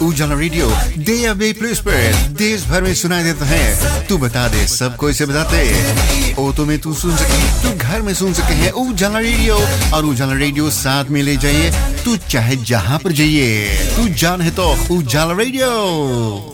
उजाला radio day अवे place पर देश भर में सुनाई देता है। तू बता दे, सबको इसे बताते। ऑटो में तू सुन सके, तू घर में सुन सके है उजाला रेडियो, और उजाला रेडियो साथ में ले जाइए। तू चाहे जहां पर जाइए, तू जान है तो उजाला रेडियो।